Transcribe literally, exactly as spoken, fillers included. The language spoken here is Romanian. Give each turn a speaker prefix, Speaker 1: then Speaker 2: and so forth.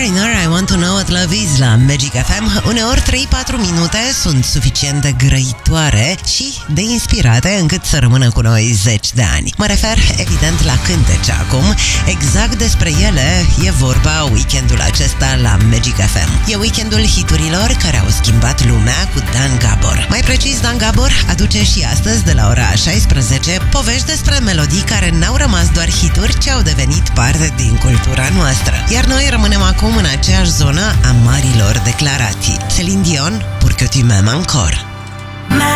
Speaker 1: Mariner, I Want to Know What Love Is la Magic F M. Uneori trei patru minute sunt suficient de grăitoare și de inspirate încât să rămână cu noi zeci de ani. Mă refer evident la cântece acum. Exact despre ele e vorba weekendul acesta la Magic F M. E weekendul hiturilor care au schimbat lumea cu Dan Gabor. Mai precis, Dan Gabor aduce și astăzi de la ora șaisprezece povești despre melodii care n-au rămas doar hituri, ci au devenit parte din cultura noastră. Iar noi rămânem acum în aceeași zonă a marilor declarații. Céline Dion, Pour que tu m'aimes encore.